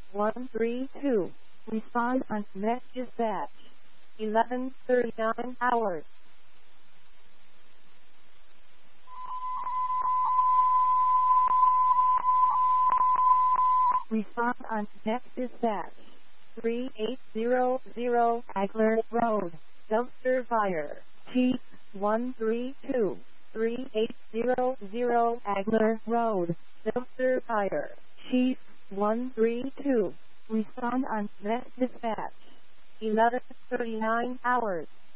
132. Respond on next dispatch. 11:39 hours. Respond on next dispatch. 3800 Agler Road. Dumpster fire. Chief 132. 3800 Agler Road. Dumpster fire. Chief 132. Respond on next dispatch. 11:39 hours.